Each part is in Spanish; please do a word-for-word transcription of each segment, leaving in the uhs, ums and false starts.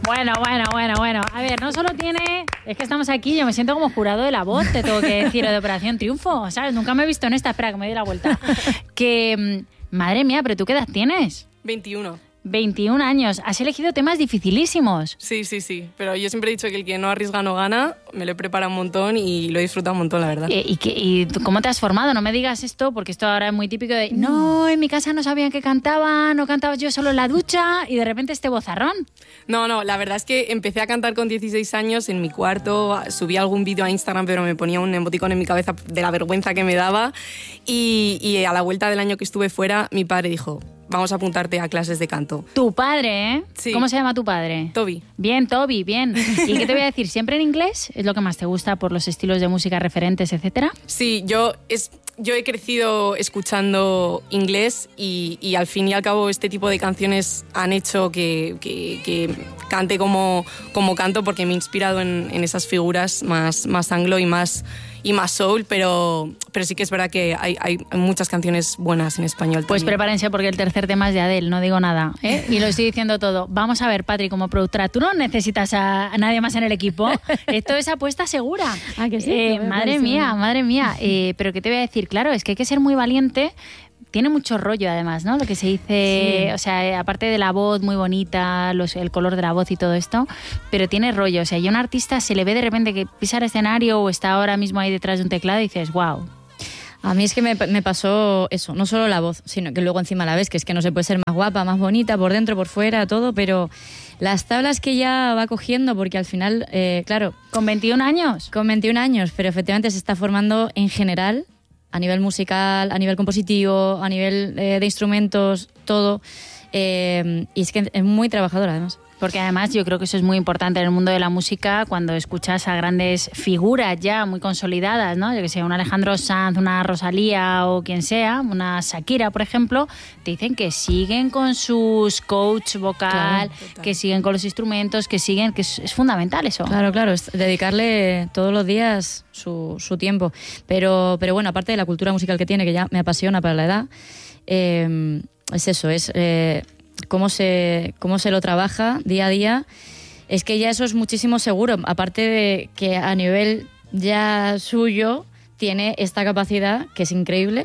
Bueno, bueno, bueno, bueno. A ver, no solo tiene... Es que estamos aquí, yo me siento como jurado de La Voz, te tengo que decir, o de Operación Triunfo, ¿sabes? Nunca me he visto en esta. Espera, que me doy la vuelta. Que, madre mía, ¿pero tú qué edad tienes? veintiuno. veintiún años. Has elegido temas dificilísimos. Sí, sí, sí. Pero yo siempre he dicho que el que no arriesga no gana. Me lo he preparado un montón y lo he disfrutado un montón, la verdad. ¿Y, y, qué- y tú cómo te has formado? No me digas esto, porque esto ahora es muy típico de no, en mi casa no sabían que cantaba, no cantaba yo solo en la ducha y de repente este vozarrón. No, no, la verdad es que empecé a cantar con dieciséis años en mi cuarto, subí algún vídeo a Instagram, pero me ponía un emoticón en mi cabeza de la vergüenza que me daba. Y, y a la vuelta del año que estuve fuera, mi padre dijo, vamos a apuntarte a clases de canto. Tu padre, ¿eh? Sí. ¿Cómo se llama tu padre? Toby. Bien, Toby, bien. ¿Y qué te voy a decir? ¿Siempre en inglés? ¿Es lo que más te gusta por los estilos de música referentes, etcétera? Sí, yo, es, yo he crecido escuchando inglés y, y al fin y al cabo este tipo de canciones han hecho que, que, que cante como, como canto porque me he inspirado en, en esas figuras más, más anglo y más, y más soul, pero, pero sí que es verdad que hay, hay muchas canciones buenas en español Pues también. prepárense porque el tercer tema es de Adele, no digo nada, ¿eh? Y lo estoy diciendo todo. Vamos a ver, Patri, como productora, tú no necesitas a, a nadie más en el equipo. Esto es apuesta segura. Ah, que sí, Eh, que me madre parece mía, bien. madre mía. Eh, pero ¿qué te voy a decir? Claro, es que hay que ser muy valiente. Tiene mucho rollo, además, ¿no? Lo que se dice, Sí. o sea, eh, aparte de la voz muy bonita, los, el color de la voz y todo esto, pero tiene rollo. O sea, y a un artista se le ve de repente que pisa el escenario o está ahora mismo ahí detrás de un teclado y dices, wow. A mí es que me, me pasó eso, no solo la voz, sino que luego encima la ves, que es que no se puede ser más guapa, más bonita, por dentro, por fuera, todo, pero las tablas que ya va cogiendo, porque al final, eh, claro, ¿Con veintiún años? con veintiún años, pero efectivamente se está formando en general, a nivel musical, a nivel compositivo, a nivel eh, de instrumentos, todo, eh, y es que es muy trabajadora además. Porque además yo creo que eso es muy importante en el mundo de la música cuando escuchas a grandes figuras ya muy consolidadas, ¿no? Yo que sé, un Alejandro Sanz, una Rosalía o quien sea, una Shakira, por ejemplo, te dicen que siguen con sus coach vocal, Claro, que siguen con los instrumentos, que siguen, que es, es fundamental eso. Claro, claro, es dedicarle todos los días su, su tiempo. Pero, pero bueno, aparte de la cultura musical que tiene, que ya me apasiona para la edad, eh, es eso, es eh, cómo se, cómo se lo trabaja día a día. Es que ya eso es muchísimo seguro, aparte de que a nivel ya suyo tiene esta capacidad, que es increíble,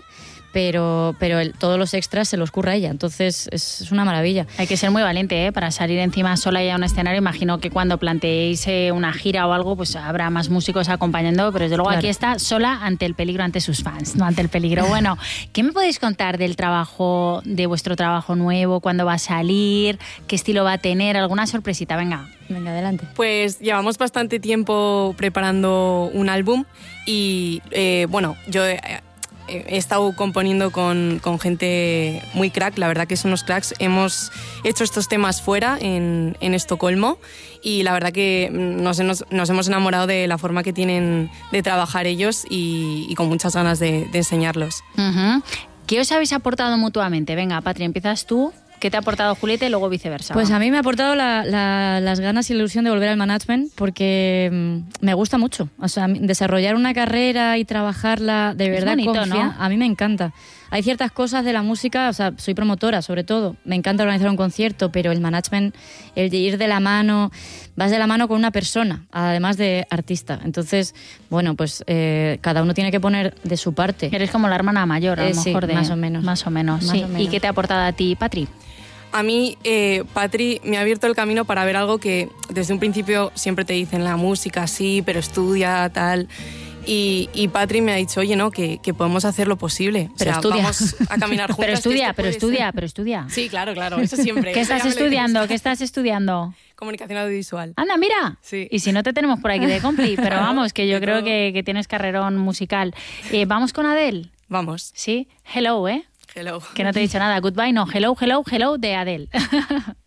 pero, pero el- todos los extras se los curra ella, entonces es, es una maravilla. Hay que ser muy valiente, ¿eh? Para salir encima sola y a un escenario. Imagino que cuando planteéis eh, una gira o algo, pues habrá más músicos acompañando, pero desde luego Claro. aquí está sola ante el peligro, ante sus fans, no ante el peligro. Bueno, ¿qué me podéis contar del trabajo, de vuestro trabajo nuevo? ¿Cuándo va a salir? ¿Qué estilo va a tener? ¿Alguna sorpresita? Venga. Venga, adelante. Pues llevamos bastante tiempo preparando un álbum y, eh, bueno, yo he, he estado componiendo con, con gente muy crack, la verdad que son unos cracks. Hemos hecho estos temas fuera, en, en Estocolmo, y la verdad que nos, nos, nos hemos enamorado de la forma que tienen de trabajar ellos y, y con muchas ganas de, de enseñarlos. Ujú. ¿Qué os habéis aportado mutuamente? Venga, Patri, empiezas tú. ¿Qué te ha aportado Julieta y luego viceversa? Pues a mí me ha aportado la- la- las ganas y la ilusión de volver al management porque mm, me gusta mucho. O sea, desarrollar una carrera y trabajarla de Es verdad bonito, con fia- ¿no? a mí me encanta. Hay ciertas cosas de la música, o sea, soy promotora sobre todo, me encanta organizar un concierto, pero el management, el de ir de la mano, vas de la mano con una persona, además de artista. Entonces, bueno, pues eh, cada uno tiene que poner de su parte. Eres como la hermana mayor, a Eh, lo sí, mejor. de, más o menos. Más o menos, Más sí. o menos. ¿Y qué te ha aportado a ti, Patri? A mí, eh, Patri me ha abierto el camino para ver algo que desde un principio siempre te dicen la música, sí, pero estudia, tal. Y, y Patri me ha dicho, oye, no, que, que podemos hacer lo posible. Pero o sea, estudia. vamos a caminar juntas. Pero que estudia, esto pero puede estudia, ser. pero estudia. Sí, claro, claro, eso siempre. ¿Qué Eso estás ya me lo estudiando? dijiste. ¿Qué estás estudiando? Comunicación audiovisual. Anda, mira. Sí. Y si no te tenemos por aquí de compli, pero Claro, vamos, que yo de creo todo. que, que tienes carrerón musical. Eh, vamos con Adele. Vamos. Sí, hello, ¿eh? Hello. Que no te he dicho nada. Goodbye, no. Hello, hello, hello de Adele.